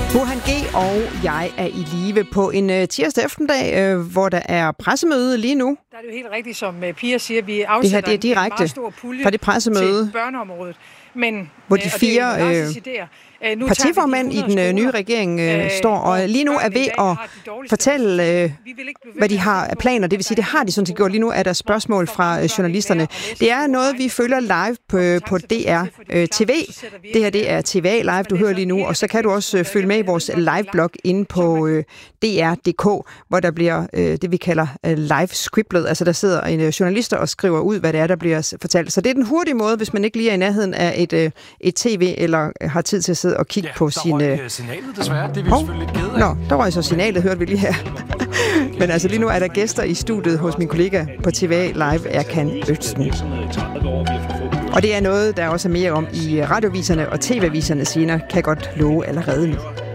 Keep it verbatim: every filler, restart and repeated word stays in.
Burhan G. og jeg er i live på en uh, tirsdag eftermiddag, øh, hvor der er pressemøde lige nu. Der er det jo helt rigtigt, som Pia siger, vi afsætter det her, det er direkte en meget stor pulje fra det pressemøde til børneområdet. Men, hvor de fire øh, øh, partiformænd i den øh, nye regering øh, øh, står, og lige nu er ved at fortælle, øh, hvad de har af planer. Det vil sige, det har de sådan set gjort. Lige nu er der spørgsmål fra øh, journalisterne. Det er noget, vi følger live på, på D R øh, T V. Det her, det er T V A Live, du hører lige nu, og så kan du også øh, følge med i vores live-blog inde på øh, D R punktum D K, hvor der bliver øh, det, vi kalder øh, live-scriptet. Altså, der sidder en øh, journalister og skriver ud, hvad det er, der bliver fortalt. Så det er den hurtige måde, hvis man ikke lige er i nærheden af et, øh, et tv, eller har tid til at sidde og kigge ja, på sine... Ja, der røg signalet desværre. Det er vi oh. selvfølgelig lidt kede af. Nå, der røg så signalet, hørte vi lige her. Men altså, lige nu er der gæster i studiet hos min kollega på T V A Live, Erkan Østen. Og det er noget, der også er mere om i radioviserne og tv-aviserne senere, kan jeg godt love allerede nu.